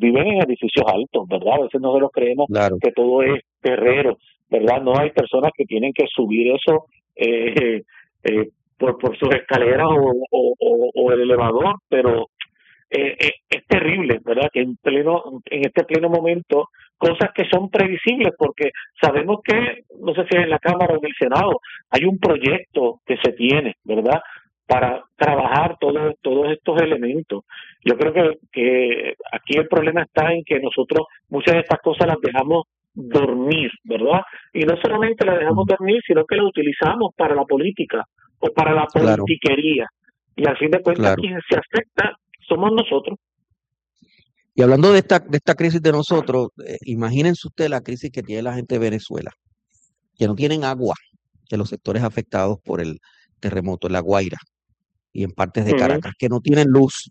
viven en edificios altos, ¿verdad? A veces nosotros creemos Claro, que todo es terrero, ¿verdad? No hay personas que tienen que subir eso por sus escaleras o el elevador, pero es terrible, ¿verdad? Que en este pleno momento, cosas que son previsibles, porque sabemos que, no sé si es en la Cámara o en el Senado, hay un proyecto que se tiene, ¿verdad? Para trabajar todos estos elementos. Yo creo que aquí el problema está en que nosotros muchas de estas cosas las dejamos dormir, ¿verdad? Y no solamente las dejamos dormir, sino que las utilizamos para la política o para la claro, politiquería. Y al fin de cuentas, claro. quien se afecta somos nosotros. Y hablando de esta crisis de nosotros, imagínense usted la crisis que tiene la gente de Venezuela, que no tienen agua en los sectores afectados por el terremoto, en La Guaira y en partes de Ujú. Caracas, que no tienen luz,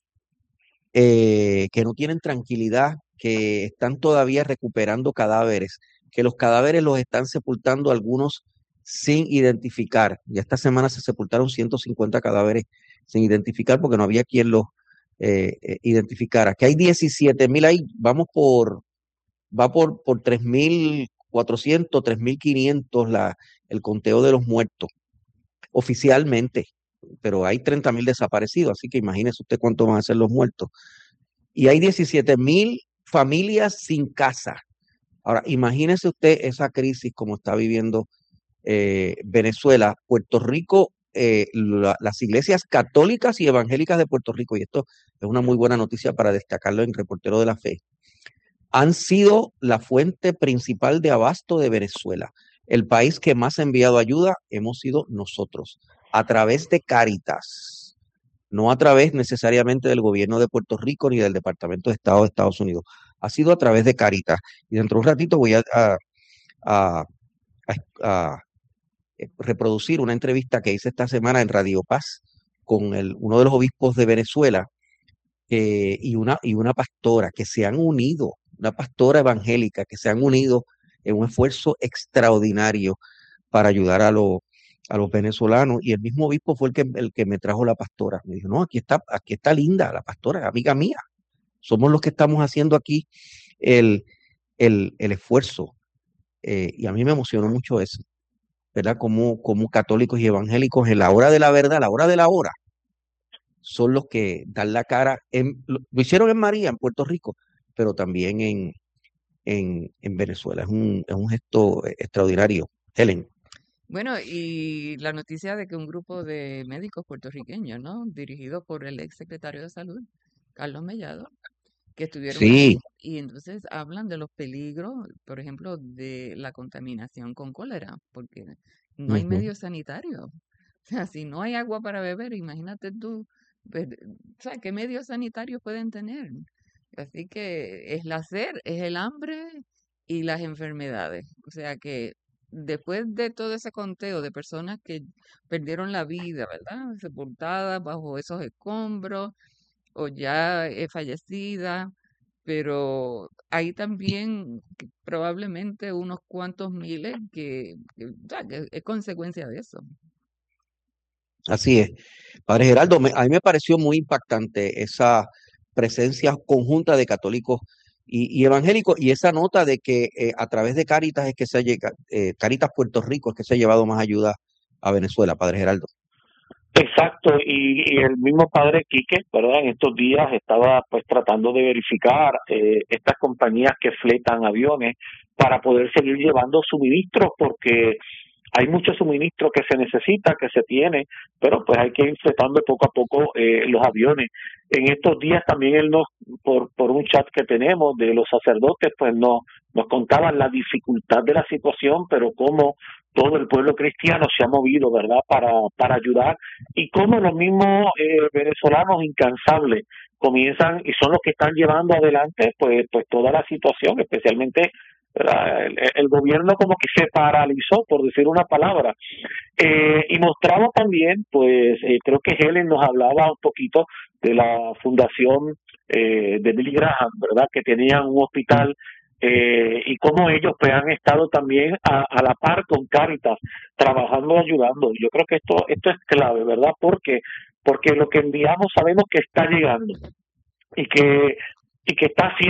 que no tienen tranquilidad, que están todavía recuperando cadáveres, que los cadáveres los están sepultando algunos sin identificar. Y esta semana se sepultaron 150 cadáveres sin identificar porque no había quien los identificara. Que hay 17.000 ahí, va por 3.400, 3.500 el conteo de los muertos oficialmente, pero hay 30.000 desaparecidos, así que imagínese usted cuánto van a ser los muertos. Y hay 17.000 familias sin casa. Ahora, imagínese usted esa crisis como está viviendo Venezuela, Puerto Rico, las iglesias católicas y evangélicas de Puerto Rico, y esto es una muy buena noticia para destacarlo en Reportero de la Fe, han sido la fuente principal de abasto de Venezuela. El país que más ha enviado ayuda hemos sido nosotros, a través de Cáritas, no a través necesariamente del gobierno de Puerto Rico ni del Departamento de Estado de Estados Unidos. Ha sido a través de Cáritas. Y dentro de un ratito voy a- a reproducir una entrevista que hice esta semana en Radio Paz con uno de los obispos de Venezuela y una pastora que se han unido, una pastora evangélica que se han unido en un esfuerzo extraordinario para ayudar a los venezolanos. Y el mismo obispo fue el que me trajo la pastora. Me dijo, no, aquí está Linda, la pastora, amiga mía. Somos los que estamos haciendo aquí el, el esfuerzo. Y a mí me emocionó mucho eso, ¿verdad? Como católicos y evangélicos en la hora de la verdad, a la hora de la hora, son los que dan la cara. Lo hicieron en María, en Puerto Rico, pero también en Venezuela. Es un gesto extraordinario. Helen. Bueno, y la noticia de que un grupo de médicos puertorriqueños, ¿no? Dirigido por el ex secretario de Salud, Carlos Mellado, que estuvieron Sí, allí y entonces hablan de los peligros, por ejemplo, de la contaminación con cólera, porque no hay ujú, medios sanitarios. O sea, si no hay agua para beber, imagínate tú, pues, o sea, ¿qué medios sanitarios pueden tener? Así que es la sed, es el hambre y las enfermedades. O sea que después de todo ese conteo de personas que perdieron la vida, ¿verdad? Sepultadas bajo esos escombros o ya fallecida, pero hay también probablemente unos cuantos miles o sea, que es consecuencia de eso. así es. Padre Geraldo, a mí me pareció muy impactante esa presencia conjunta de católicos y evangélicos y esa nota de que a través de Cáritas es que Cáritas Puerto Rico es que se ha llevado más ayuda a Venezuela, Padre Geraldo. Exacto, y el mismo padre Quique, ¿verdad? En estos días estaba pues tratando de verificar estas compañías que fletan aviones para poder seguir llevando suministros, porque hay mucho suministro que se necesita, que se tiene, pero pues hay que ir fletando poco a poco los aviones. En estos días también él por un chat que tenemos de los sacerdotes, pues nos contaban la dificultad de la situación, pero cómo todo el pueblo cristiano se ha movido, ¿verdad?, para ayudar, y cómo los mismos venezolanos incansables comienzan y son los que están llevando adelante pues toda la situación, especialmente el gobierno como que se paralizó, por decir una palabra. Y mostraba también, pues creo que Helen nos hablaba un poquito de la fundación de Billy Graham, ¿verdad?, que tenían un hospital y cómo ellos pues han estado también a la par con Cáritas, trabajando y ayudando. Yo creo que esto es clave, ¿verdad? Porque lo que enviamos sabemos que está llegando y que está